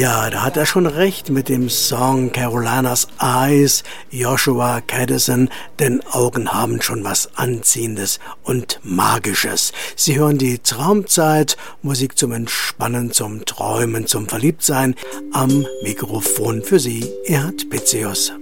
Ja, da hat er schon recht mit dem Song Carolinas Eyes, Joshua Kadison, denn Augen haben schon was Anziehendes und Magisches. Sie hören die Traumzeit, Musik zum Entspannen, zum Träumen, zum Verliebtsein. Am Mikrofon für Sie, Erhard Pitzius.